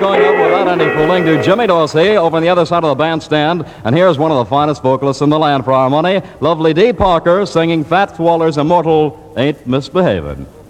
going up without any fooling to Jimmy Dorsey over on the other side of the bandstand. And here's one of the finest vocalists in the land for our money, lovely Dee Parker, singing Fats Waller's immortal Ain't Misbehavin'.